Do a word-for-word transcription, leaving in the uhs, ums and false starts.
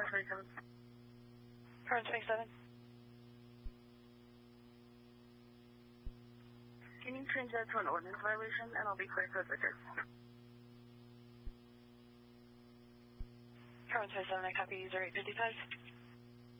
Car twenty-seven. Car twenty-seven. Can you change that to an ordinance violation, and I'll be clear for visitors. Car twenty-seven, I copy user eight fifty-five.